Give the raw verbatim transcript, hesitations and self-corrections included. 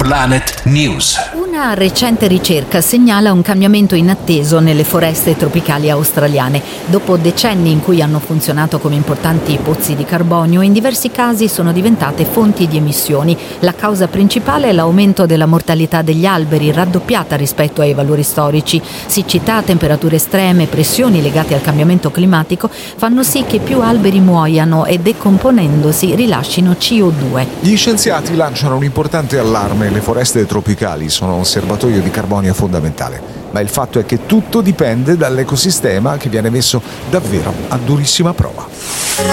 Planet News. Una recente ricerca segnala un cambiamento inatteso nelle foreste tropicali australiane. Dopo decenni in cui hanno funzionato come importanti pozzi di carbonio, in diversi casi sono diventate fonti di emissioni. La causa principale è l'aumento della mortalità degli alberi, raddoppiata rispetto ai valori storici. Siccità, temperature estreme, pressioni legate al cambiamento climatico fanno sì che più alberi muoiano e, decomponendosi, rilascino C O due. Gli scienziati lanciano un importante allarme: le foreste tropicali sono un serbatoio di carbonio fondamentale, ma il fatto è che tutto dipende dall'ecosistema che viene messo davvero a durissima prova.